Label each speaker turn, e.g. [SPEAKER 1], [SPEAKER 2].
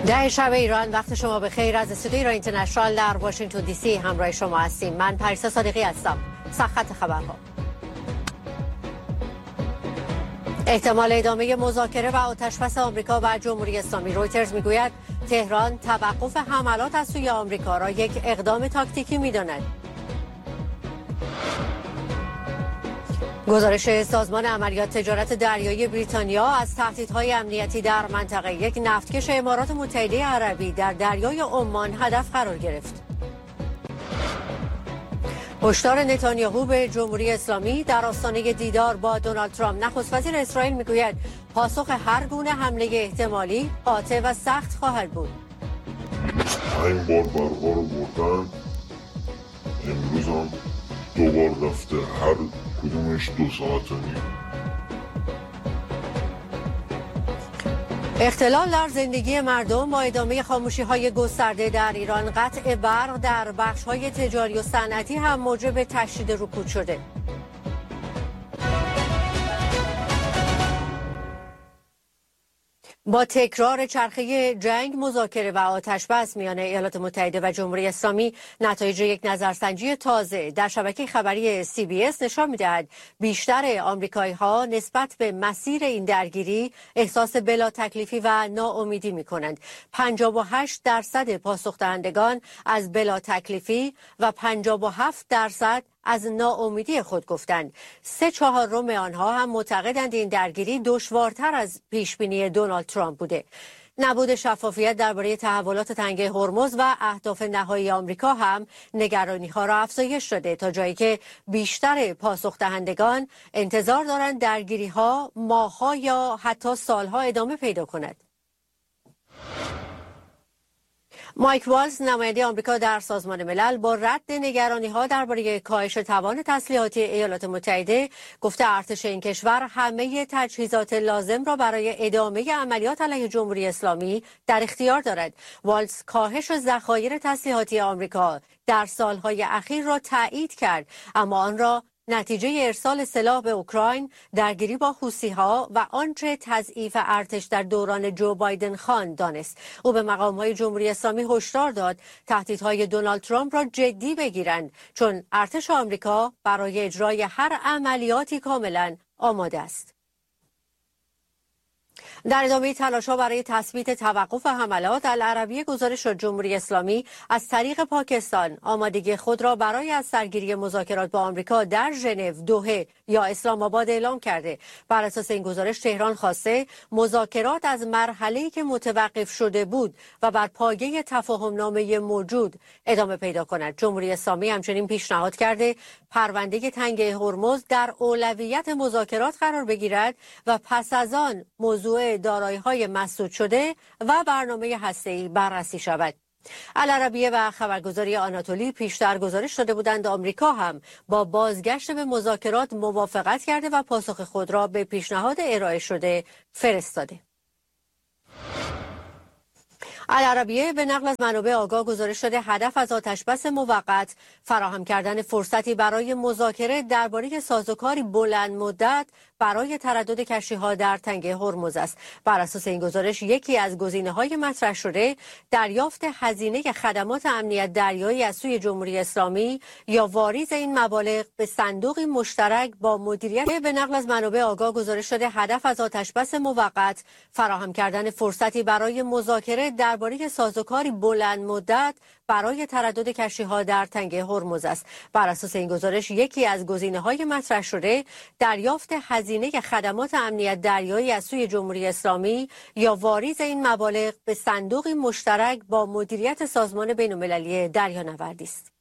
[SPEAKER 1] ده شب ایران، وقت شما به خیر. از استودیوی ایران اینترنشنال در واشنگتن دی سی همراه شما هستیم. من پریسا صادقی هستم. سرخط خبرها: احتمال ادامه مذاکره و آتشبس آمریکا و جمهوری اسلامی. رویترز میگوید تهران توقف حملات از سوی آمریکا را یک اقدام تاکتیکی می‌داند. گزارش سازمان عملیات تجارت دریایی بریتانیا از تهدیدهای امنیتی در منطقه. یک نفتکش امارات متحده عربی در دریای عمان هدف قرار گرفت. هشدار نتانیاهو به جمهوری اسلامی در آستانه دیدار با دونالد ترامپ. نخست وزیر اسرائیل میگوید پاسخ هر گونه حمله احتمالی قاطع و سخت خواهد بود.
[SPEAKER 2] 5 بار برقا رو بردن، امروز هم 2 بار رفته، هر کدومش 2 ساعت و نیم.
[SPEAKER 1] اختلال در زندگی مردم با ادامه خاموشی‌های گسترده در ایران. قطع برق در بخش‌های تجاری و صنعتی هم موجب تشدید رکود شده. با تکرار چرخه جنگ، مذاکره و آتشبس میان ایالات متحده و جمهوری اسلامی، نتایج یک نظرسنجی تازه در شبکه خبری CBS نشان می‌دهد بیشتر آمریکایی‌ها نسبت به مسیر این درگیری احساس بلا تکلیفی و ناامیدی می‌کنند. 58% پاسخ دهندگان از بلا تکلیفی و 57% از ناامیدی خود گفتند. 3/4 آنها هم معتقدند این درگیری دشوارتر از پیشبینی دونالد ترامپ بوده. نبود شفافیت درباره تحولات تنگه هرمز و اهداف نهایی آمریکا هم نگرانی‌ها را افزایش داده، تا جایی که بیشتر پاسخ دهندگان انتظار دارند درگیری‌ها ماه‌ها یا حتی سال‌ها ادامه پیدا کند. مایک والز، نماینده آمریکا در سازمان ملل، با رد نگرانی‌ها درباره کاهش توان تسلیحاتی ایالات متحده، گفته ارتش این کشور همه تجهیزات لازم را برای ادامه عملیات علیه جمهوری اسلامی در اختیار دارد. والز کاهش ذخایر تسلیحاتی آمریکا در سالهای اخیر را تایید کرد، اما آن را نتیجه ارسال سلاح به اوکراین، درگیری با حوثی‌ها و آنچه تضعیف ارتش در دوران جو بایدن خواند دانست. او به مقام‌های جمهوری اسلامی هشدار داد تهدیدهای دونالد ترامپ را جدی بگیرند، چون ارتش آمریکا برای اجرای هر عملیاتی کاملا آماده است. در ادامه تلاش‌ها برای تثبیت توقف حملات، العربیه گزارش شد جمهوری اسلامی از طریق پاکستان آمادگی خود را برای از سرگیری مذاکرات با آمریکا در ژنو، دوحه یا اسلام آباد اعلام کرده. بر اساس این گزارش تهران خواسته مذاکرات از مرحله‌ای که متوقف شده بود و بر پایه تفاهم‌نامه موجود ادامه پیدا کند. جمهوری اسلامی همچنین پیشنهاد کرده پرونده تنگه هرمز در اولویت مذاکرات قرار بگیرد و پس از آن موضوع دارایی‌های مسدود شده و برنامه هسته‌ای بررسی شود. العربیه و خبرگزاری آناتولی پیشتر گزارش داده بودند آمریکا هم با بازگشت به مذاکرات موافقت کرده و پاسخ خود را به پیشنهاد ارائه شده فرستاده. العربیه به نقل از منابع آگاه گزارش شده هدف از آتشبس موقت فراهم کردن فرصتی برای مذاکره درباره سازوکاری بلند مدت برای تردد کشتی‌ها در تنگه هرمز است. بر اساس این گزارش یکی از گزینه‌های مطرح شده دریافت هزینه خدمات امنیت دریایی از سوی جمهوری اسلامی یا واریز این مبالغ به صندوقی مشترک با مدیریت. به نقل از منابع آگاه گزارش شده هدف از آتشبس موقت فراهم کردن فرصتی برای مذاکره درباره سازوکاری بلند مدت برای تردد کشتی‌ها در تنگه هرمز است. بر اساس این گزارش یکی از گزینه‌های مطرح شده دریافت هزینه خدمات امنیت دریایی از سوی جمهوری اسلامی یا واریز این مبالغ به صندوقی مشترک با مدیریت سازمان بین‌المللی دریانوردی است.